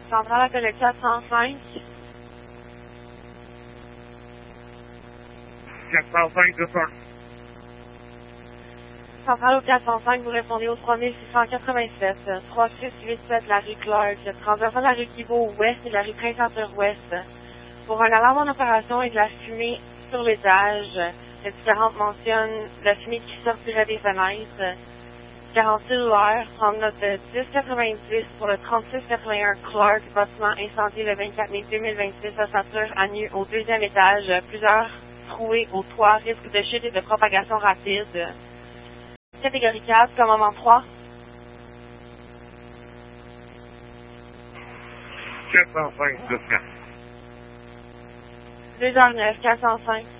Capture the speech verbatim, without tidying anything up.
Centrale appel le quatre cent cinq. quatre cent cinq, deux cents. Centrale au quatre cent cinq, vous répondez au trois mille six cent quatre-vingt-sept, trois six huit sept, la rue Clark, transversant la rue Thibault ouest et la rue Prince-Arthur-Ouest. Pour un alarme en opération et de la fumée sur l'étage, les différentes mentionnent la fumée qui sortirait des fenêtres. quarante cellulaire, prendre note de dix quatre-vingt-dix pour le trente-six quatre-vingt-un Clark, bâtiment incendié le vingt-quatre mai deux mille vingt-six, ossature à nu au deuxième étage, plusieurs troués au toit, risque de chute et de propagation rapide. Catégorie quatre, commandement trois. quatre cent cinq, deux cents. deux heures neuf, quatre cent cinq.